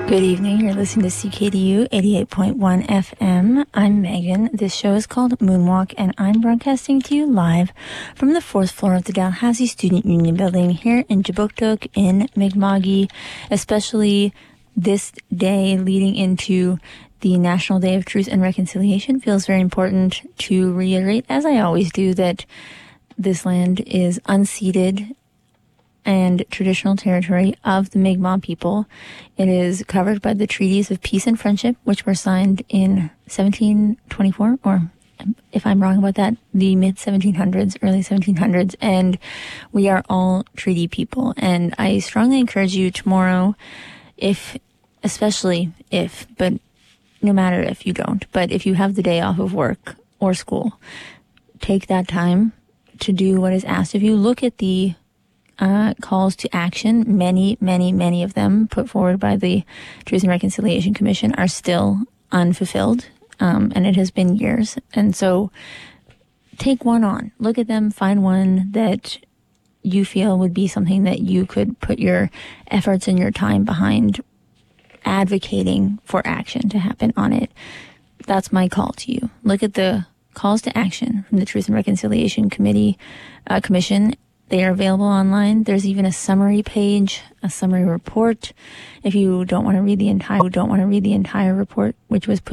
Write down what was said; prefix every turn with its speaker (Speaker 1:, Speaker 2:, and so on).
Speaker 1: Good evening. You're listening to CKDU 88.1 FM. I'm Megan. This show is called Moonwalk, and I'm broadcasting to you live from the fourth floor of the Dalhousie Student Union building here in Jabuktuk in Mi'kma'ki, especially this day leading into the National Day of Truth and Reconciliation. Feels very important to reiterate, as I always do, that this land is unceded and traditional territory of the Mi'kmaq people. It is covered by the treaties of peace and friendship, which were signed in 1724, or if I'm wrong about that, the mid-1700s, early 1700s, and we are all treaty people. And I strongly encourage you tomorrow, especially if, but no matter if you don't, but if you have the day off of work or school, take that time to do what is asked of you. Look at the calls to action. Many of them put forward by the Truth and Reconciliation Commission are still unfulfilled, and it has been years. And so take one on. Look at them, find one that you feel would be something that you could put your efforts and your time behind advocating for action to happen on it. That's my call to you. Look at the calls to action from the Truth and Reconciliation Commission. They are available online. There's even a summary page, a summary report. If you don't want to read the entire report, which was put